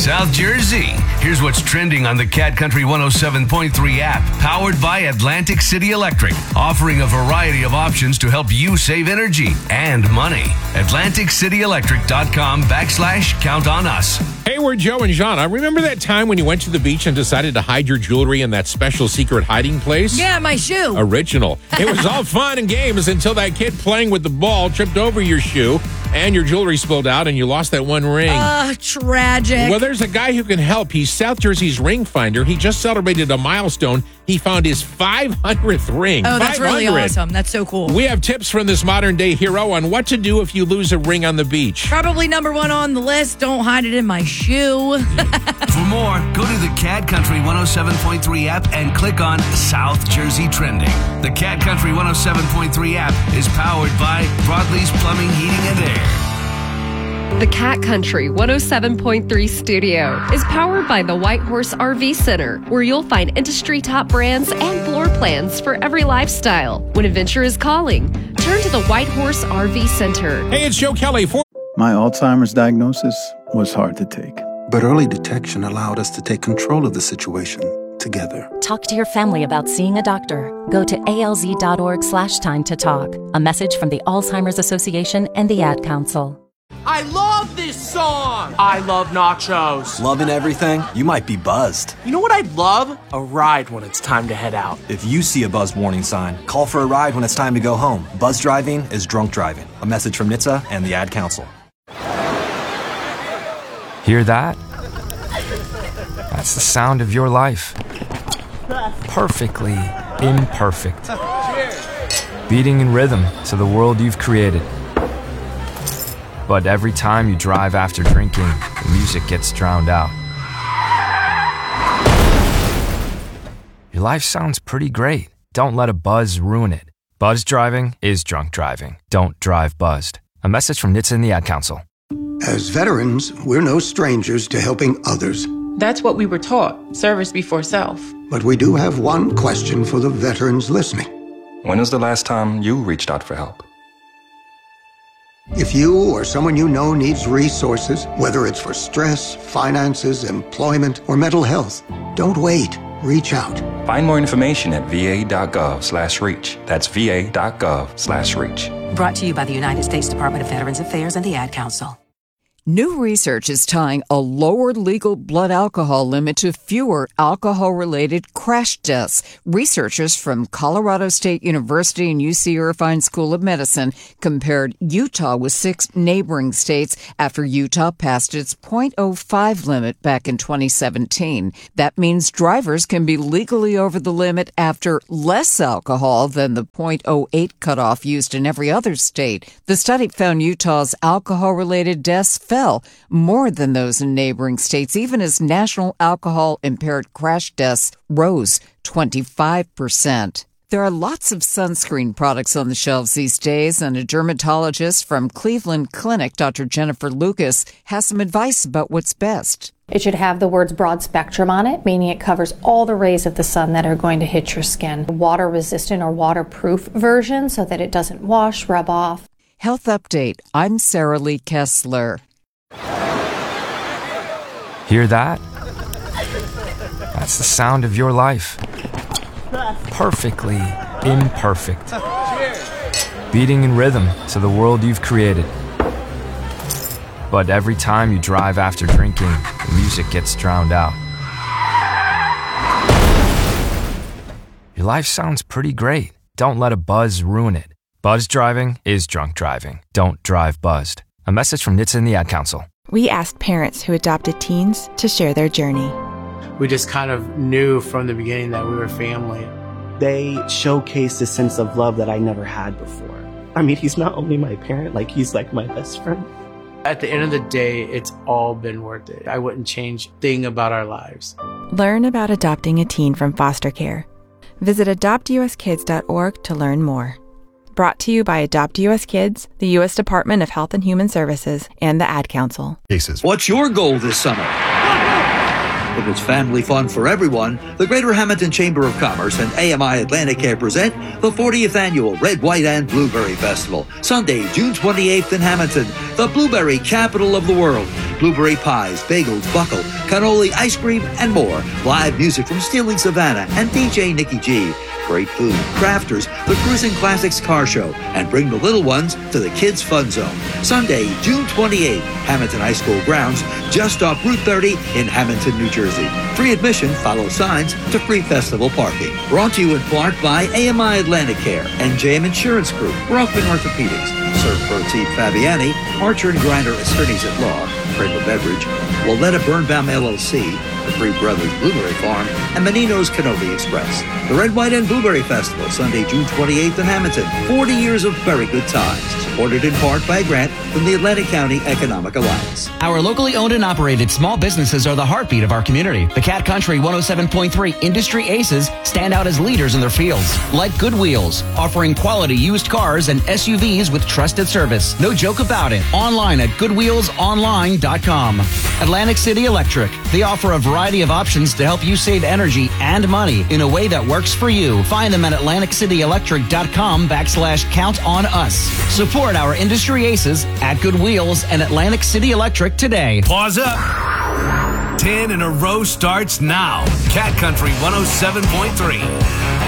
South Jersey. Here's what's trending on the Cat Country 107.3 app, powered by Atlantic City Electric, offering a variety of options to help you save energy and money. AtlanticCityElectric.com/count on us. Hey, we're Joe and John. I remember that time when you went to the beach and decided to hide your jewelry in that special secret hiding place? Yeah, my shoe. Original. It was all fun and games until that kid playing with the ball tripped over your shoe and your jewelry spilled out and you lost that one ring. Tragic. Well, there's a guy who can help. He's South Jersey's ring finder. He just celebrated a milestone. He found his 500th ring. Oh, that's 500. really awesome. That's so cool. We have tips from this modern day hero on what to do if you lose a ring on the beach. Probably number one on the list, don't hide it in my shoe. For more, go to the Cat Country 107.3 app and click on South Jersey Trending. The Cat Country 107.3 app is powered by Broadleaf's Plumbing, Heating, and Air. The Cat Country 107.3 studio is powered by the White Horse RV Center, where you'll find industry top brands and floor plans for every lifestyle. When adventure is calling, turn to the White Horse RV Center. Hey, it's Joe Kelly. My Alzheimer's diagnosis was hard to take. But early detection allowed us to take control of the situation together. Talk to your family about seeing a doctor. Go to alz.org/time to talk. A message from the Alzheimer's Association and the Ad Council. I love this song! I love nachos. Loving everything? You might be buzzed. You know what I'd love? A ride when it's time to head out. If you see a buzz warning sign, call for a ride when it's time to go home. Buzz driving is drunk driving. A message from NHTSA and the Ad Council. Hear that? That's the sound of your life. Perfectly imperfect. Beating in rhythm to the world you've created. But every time you drive after drinking, the music gets drowned out. Your life sounds pretty great. Don't let a buzz ruin it. Buzz driving is drunk driving. Don't drive buzzed. A message from NHTSA and the Ad Council. As veterans, we're no strangers to helping others. That's what we were taught, service before self. But we do have one question for the veterans listening. When was the last time you reached out for help? If you or someone you know needs resources, whether it's for stress, finances, employment, or mental health, don't wait. Reach out. Find more information at va.gov/reach. That's va.gov/reach. Brought to you by the United States Department of Veterans Affairs and the Ad Council. New research is tying a lower legal blood alcohol limit to fewer alcohol-related crash deaths. Researchers from Colorado State University and UC Irvine School of Medicine compared Utah with 6 neighboring states after Utah passed its .05 limit back in 2017. That means drivers can be legally over the limit after less alcohol than the .08 cutoff used in every other state. The study found Utah's alcohol-related deaths fell more than those in neighboring states, even as national alcohol-impaired crash deaths rose 25%. There are lots of sunscreen products on the shelves these days, and a dermatologist from Cleveland Clinic, Dr. Jennifer Lucas, has some advice about what's best. It should have the words broad spectrum on it, meaning it covers all the rays of the sun that are going to hit your skin. Water-resistant or waterproof version so that it doesn't wash, rub off. Health Update. I'm Sarah Lee Kessler. Hear that? That's the sound of your life. Perfectly imperfect. Beating in rhythm to the world you've created. But every time you drive after drinking, the music gets drowned out. Your life sounds pretty great. Don't let a buzz ruin it. Buzz driving is drunk driving. Don't drive buzzed. A message from NHTSA and the Ad Council. We asked parents who adopted teens to share their journey. We just kind of knew from the beginning that we were family. They showcased a sense of love that I never had before. I mean, he's not only my parent, he's like my best friend. At the end of the day, it's all been worth it. I wouldn't change a thing about our lives. Learn about adopting a teen from foster care. Visit adoptuskids.org to learn more. Brought to you by Adopt US Kids, the U.S. Department of Health and Human Services, and the Ad Council. What's your goal this summer? If it's family fun for everyone, the Greater Hamilton Chamber of Commerce and AMI Atlanticare present the 40th Annual Red, White, and Blueberry Festival, Sunday, June 28th in Hamilton, the blueberry capital of the world. blueberry pies, bagels, buckle, cannoli, ice cream, and more. Live music from Stealing Savannah and DJ Nikki G. Great food, crafters, the Cruising Classics Car Show, and bring the little ones to the Kids Fun Zone. Sunday, June 28th, Hamilton High School grounds, just off Route 30 in Hamilton, New Jersey. Free admission, follow signs to free festival parking. Brought to you in part by AMI Atlantic Care and JM Insurance Group, Rothman Orthopedics, Sir Protein Fabiani, Archer and Grinder Attorneys at Law, Kramer Beverage, Walletta Birnbaum LLC, the Three Brothers Blueberry Farm, and Menino's Canoli Express. The Red, White, and Blueberry Festival, Sunday, June 28th in Hamilton. 40 years of very good times. Supported in part by a grant from the Atlantic County Economic Alliance. Our locally owned and operated small businesses are the heartbeat of our community. The Cat Country 107.3 Industry Aces stand out as leaders in their fields. Like Good Wheels, offering quality used cars and SUVs with trusted service. No joke about it. Online at goodwheelsonline.com. Atlantic City Electric. They offer a variety of options to help you save energy and money in a way that works for you. Find them at AtlanticCityElectric.com/count on us. Support our industry aces at Good Wheels and Atlantic City Electric today. Pause up. 10 in a row starts now. Cat Country 107.3.